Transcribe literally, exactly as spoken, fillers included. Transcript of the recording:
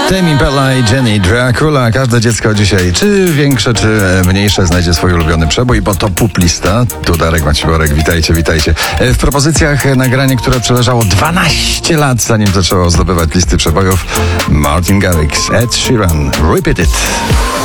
Tame Impala i Jenny Dracula. Każde dziecko dzisiaj, czy większe, czy mniejsze, znajdzie swój ulubiony przebój, bo to Pup Lista. Tu Darek Maciborek, witajcie, witajcie. W propozycjach nagranie, które przeleżało dwanaście lat, zanim zaczęło zdobywać listy przebojów. Martin Garrix, Ed Sheeran, Repeat It.